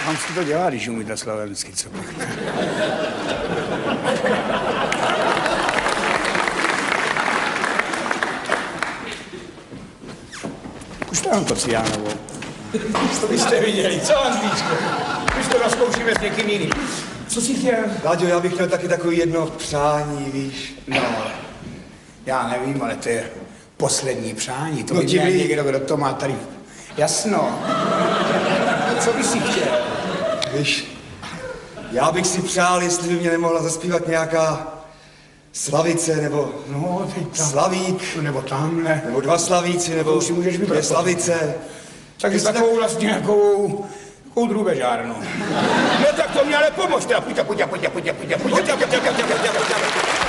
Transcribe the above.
Mám si to dělat, když umíte slovensky, co pak. Už to mám to Ciánovou. To byste viděli, co Andříčko? Už to rozkoušíme s někým jiným. Co jsi chtěl? Láďo, já bych měl taky takový jedno přání, víš. No, já nevím, ale to je poslední přání. To No by ti měl vy- někdo, kdo to má tady. Jasno. Co bys si chtěl? Víš, já bych si přál, jestli by mě nemohla zaspívat nějaká Slavice, nebo No, teď tam. Slavík, Nebo tamhle. nebo dva Slavíci, nebo už si můžeš vybrat. dvě Slavice. Takže takovou vlastně takovou drůbežárnu. No tak to mě ale pomož, teda pojď.